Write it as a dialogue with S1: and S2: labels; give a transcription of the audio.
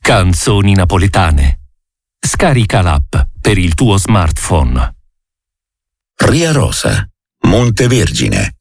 S1: Canzoni napoletane. Scarica l'app per il tuo smartphone.
S2: Ria Rosa, Montevergine,